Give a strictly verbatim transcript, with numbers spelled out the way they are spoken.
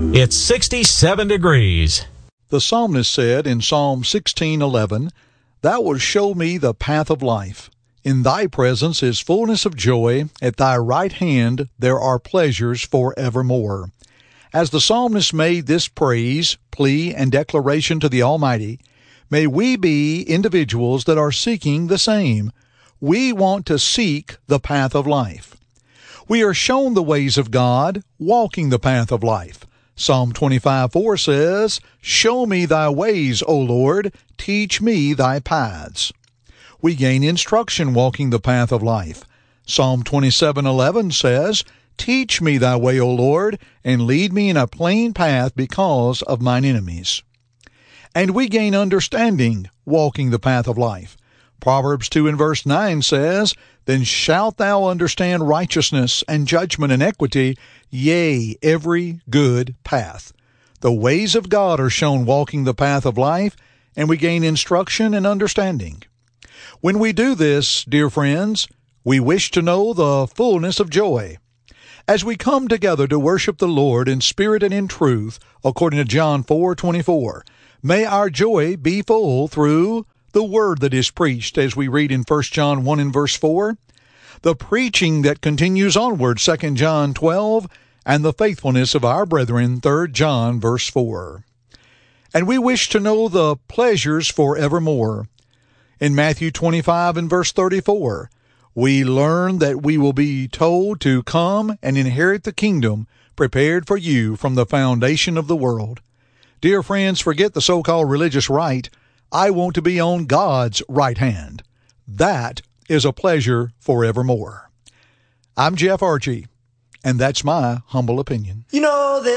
It's sixty-seven degrees. The psalmist said in Psalm sixteen eleven, "Thou wilt show me the path of life. In thy presence is fullness of joy. At thy right hand there are pleasures forevermore." As the psalmist made this praise, plea, and declaration to the Almighty, may we be individuals that are seeking the same. We want to seek the path of life. We are shown the ways of God, walking the path of life. Psalm twenty-five four says, "Show me thy ways, O Lord, teach me thy paths." We gain instruction walking the path of life. Psalm twenty-seven eleven says, "Teach me thy way, O Lord, and lead me in a plain path because of mine enemies." And we gain understanding walking the path of life. Proverbs two and verse nine says, "Then shalt thou understand righteousness and judgment and equity, yea, every good path." The ways of God are shown walking the path of life, and we gain instruction and understanding. When we do this, dear friends, we wish to know the fullness of joy. As we come together to worship the Lord in spirit and in truth, according to John four twenty-four, may our joy be full through the word that is preached, as we read in First John one and verse four, the preaching that continues onward, Second John twelve, and the faithfulness of our brethren, Third John verse four. And we wish to know the pleasures forevermore. In Matthew twenty-five and verse thirty-four, we learn that we will be told to come and inherit the kingdom prepared for you from the foundation of the world. Dear friends, forget the so-called religious right. I want to be on God's right hand. That is a pleasure forevermore. I'm Jeff Archie, and that's my humble opinion. You know that